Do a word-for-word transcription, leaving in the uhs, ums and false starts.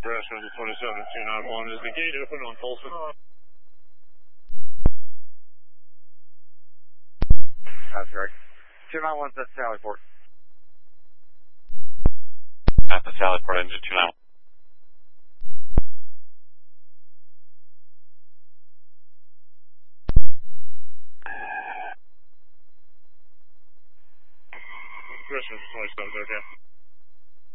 Gresham to twenty-seven two nine one is the gate open on Tulsa? That's right. two nine one's at Sallyport. At the Sallyport engine two nine one. Gresham to twenty-seven, okay.